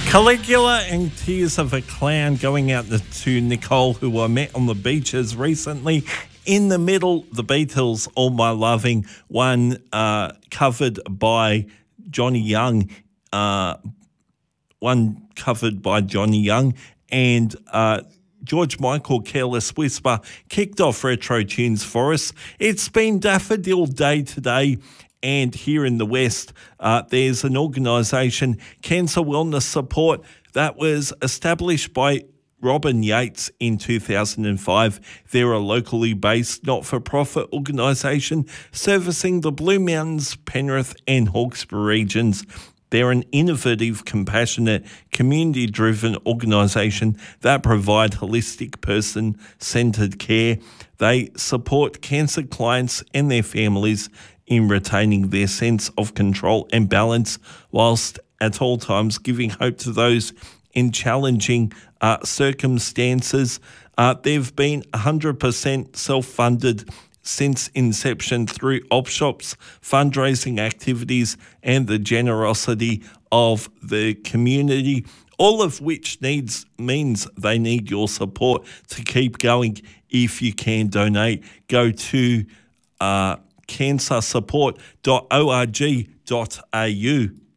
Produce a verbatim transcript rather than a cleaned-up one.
Caligula and Tears of a Clown going out to Nicole, who I met on the beaches recently. In the middle, the Beatles, All My Loving, one uh, covered by Johnny Young, uh, one covered by Johnny Young, and uh, George Michael, Careless Whisper, kicked off Retro Tunes for us. It's been Daffodil Day today. And here in the West, uh, there's an organisation, Cancer Wellness Support, that was established by Robin Yates in two thousand five. They're a locally based not-for-profit organisation servicing the Blue Mountains, Penrith and Hawkesbury regions. They're an innovative, compassionate, community-driven organisation that provide holistic, person-centred care. They support cancer clients and their families in retaining their sense of control and balance, whilst at all times giving hope to those in challenging uh, circumstances. Uh, they've been one hundred percent self-funded since inception through op shops, fundraising activities, and the generosity of the community, all of which needs means they need your support to keep going. If you can donate, go to uh, cancer support dot org dot a u.